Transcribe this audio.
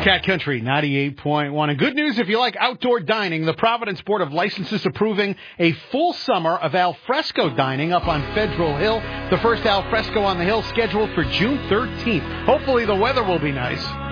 Cat Country 98.1. And good news if you like outdoor dining. The Providence Board of Licenses approving a full summer of al fresco dining up on Federal Hill. The first al fresco on the hill scheduled for June 13th. Hopefully the weather will be nice.